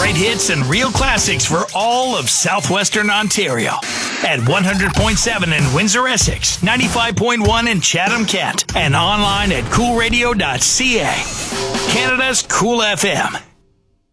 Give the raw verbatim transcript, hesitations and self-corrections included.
great hits and real classics for all of southwestern Ontario. At one hundred point seven in Windsor, Essex, ninety-five point one in Chatham, Kent, and online at cool radio dot c a. Canada's Cool F M.